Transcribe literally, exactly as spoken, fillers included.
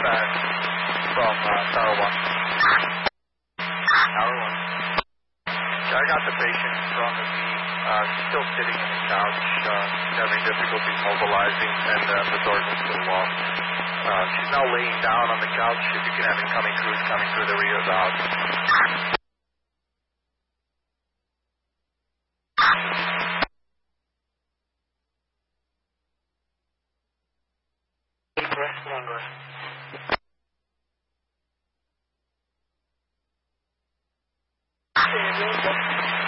dispatch from uh, Tower one. Tower one. Yeah, I got the patient in front of me. Uh, she's still sitting on the couch. Uh, she's having difficulties mobilizing, and uh, the doors are still locked. Uh, she's now laying down on the couch. If you can have incoming crews coming through the rear of the house. West Mango.